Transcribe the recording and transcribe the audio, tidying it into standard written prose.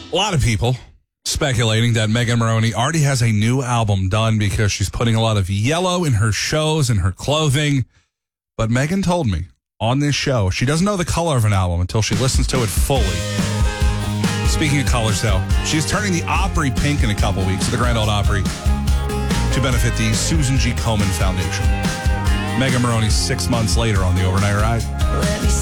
A lot of people speculating that Megan Moroney already has a new album done because she's putting a lot of yellow in her shows and her clothing. But Megan told me on this show she doesn't know the color of an album until she listens to it fully. Speaking of colors, though, she's turning the Opry pink in a couple weeks at the Grand Ole Opry to benefit the Susan G. Komen Foundation. Megan Moroney 6 months later on the Overnight Ride.